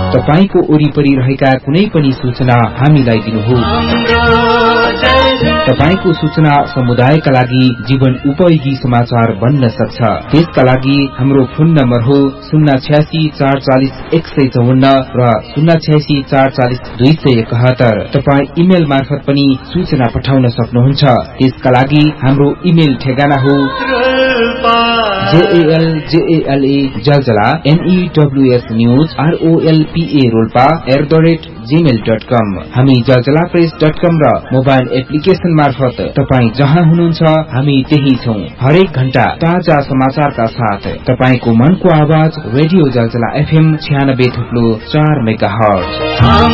तपाईको वरिपरि रहेका कुनै पनि सूचना हामीलाई दिनुहोस्। तपाईको सूचना समुदायका लागि जीवन उपयोगी समाचार बन्न सक्छ। त्यसका लागि हाम्रो फोन नम्बर हो 086 440 154 र 086 440 271। तपाई इमेल मार्फत पनि सूचना पठाउन सक्नुहुन्छ। त्यसका लागि हाम्रो इमेल ठेगाना हो JALJALA NEWS News ROLPA Rolpa @gmail.com। हामी jaljalapress.com र मोबाइल एप्लिकेशन मार्फत तपाई जहाँ हुनुहुन्छ हामी त्यही छौं। हरेक घण्टा ताजा समाचारका साथ तपाईको मनको आवाज रेडियो जलजला FM 96.4 मेगाहर्ज।